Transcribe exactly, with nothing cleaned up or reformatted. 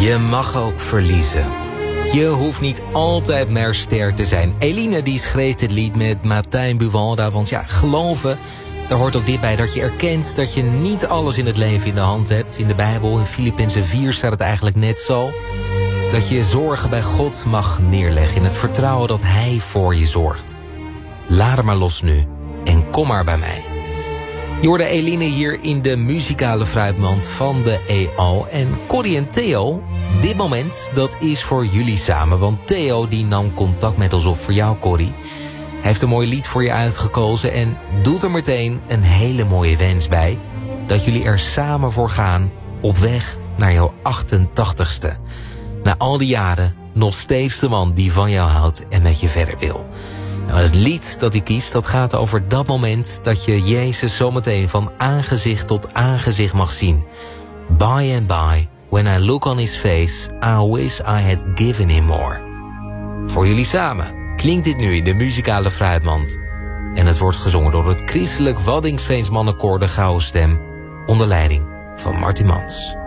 Je mag ook verliezen. Je hoeft niet altijd maar sterk te zijn. Eline die schreef dit lied met Martijn Buwalda. Want ja, geloven, daar hoort ook dit bij. Dat je erkent dat je niet alles in het leven in de hand hebt. In de Bijbel, in Filippenzen vier staat het eigenlijk net zo. Dat je je zorgen bij God mag neerleggen. In het vertrouwen dat Hij voor je zorgt. Laat hem maar los nu. En kom maar bij mij. Je hoorde Eline hier in de muzikale fruitmand van de E O. En Corrie en Theo, dit moment, dat is voor jullie samen. Want Theo die nam contact met ons op voor jou, Corrie. Hij heeft een mooi lied voor je uitgekozen en doet er meteen een hele mooie wens bij. Dat jullie er samen voor gaan op weg naar jouw achtentachtigste. Na al die jaren nog steeds de man die van jou houdt en met je verder wil. Nou, het lied dat hij kiest, dat gaat over dat moment dat je Jezus zometeen van aangezicht tot aangezicht mag zien. By and by, when I look on his face, I wish I had given him more. Voor jullie samen klinkt dit nu in de muzikale fruitmand. En het wordt gezongen door het christelijk Waddingsveens mannenkoor De Gouden Stem, onder leiding van Martin Mans.